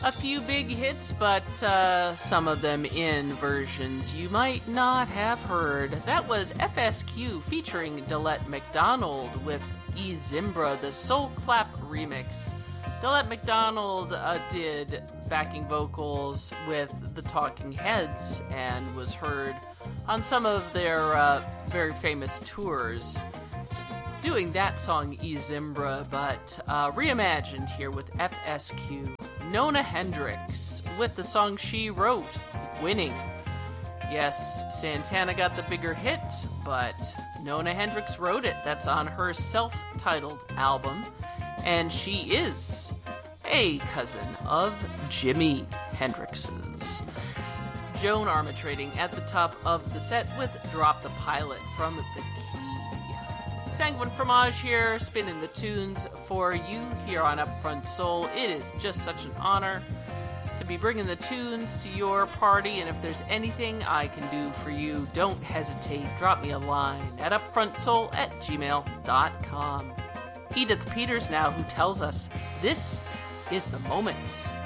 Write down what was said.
A few big hits, but some of them in versions you might not have heard. That was FSQ featuring Delette McDonald with E Zimbra, the Soul Clap remix. Delette McDonald did backing vocals with the Talking Heads and was heard on some of their very famous tours doing that song E Zimbra, but reimagined here with FSQ. Nona Hendryx with the song she wrote, Winning. Yes, Santana got the bigger hit, but Nona Hendryx wrote it. That's on her self-titled album, and she is a cousin of Jimi Hendrix's. Joan Armatrading at the top of the set with Drop the Pilot from The Key. Sanguine Fromage here, spinning the tunes for you here on Upfront Soul. It is just such an honor to be bringing the tunes to your party, and if there's anything I can do for you, don't hesitate. Drop me a line at upfrontsoul@gmail.com. Edith Peters now, who tells us this is the moment.